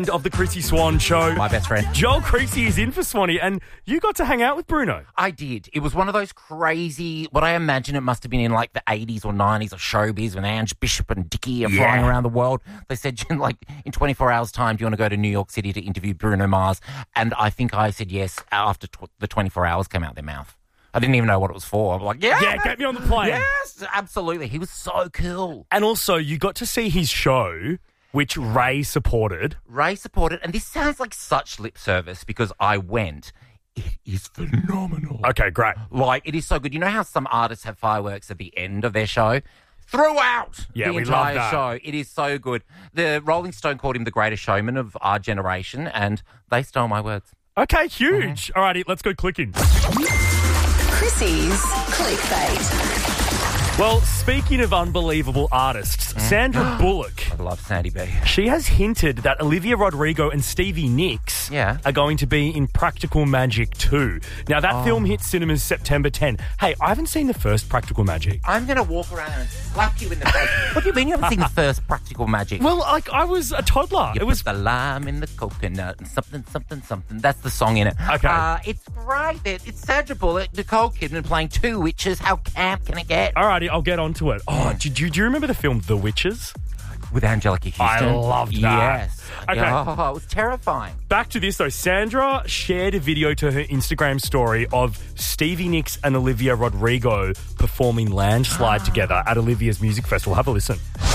Of the Chrissy Swan Show. My best friend. Joel Creasy is in for Swanee, and you got to hang out with Bruno. I did. It was one of those crazy, what I imagine it must have been in like the 80s or 90s of showbiz when Ange Bishop and Dickie are flying around the world. They said, like, in 24 hours' time, do you want to go to New York City to interview Bruno Mars? And I think I said yes after the 24 hours came out their mouth. I didn't even know what it was for. I'm like, Yeah, get me on the plane. Yes, absolutely. He was so cool. And also, you got to see his show, which Ray supported. And this sounds like such lip service because I went. It is phenomenal. Okay, great. Like, it is so good. You know how some artists have fireworks at the end of their show? Throughout the we entire love that. show. It is so good. The Rolling Stone called him the greatest showman of our generation, and they stole my words. Okay, huge. All righty, let's go clicking. Chrissy's Clickbait. Well, speaking of unbelievable artists, Sandra Bullock. I love Sandy B. She has hinted that Olivia Rodrigo and Stevie Nicks are going to be in Practical Magic 2. Now, that film hits cinemas September 10. Hey, I haven't seen the first Practical Magic. I'm going to walk around and slap you in the face. What do you mean you haven't seen the first Practical Magic? Well, like, I was a toddler. It was the lime in the coconut and something, something, something. That's the song in it. Okay. It's great. It's Sandra Bullock, Nicole Kidman playing two witches. How camp can it get? Alrighty, I'll get onto it. Oh, do you remember the film The Witches? With Angelica Houston. I loved that. Yes. Okay. Oh, it was terrifying. Back to this, though. Sandra shared a video to her Instagram story of Stevie Nicks and Olivia Rodrigo performing Landslide together at Olivia's music festival. Have a listen.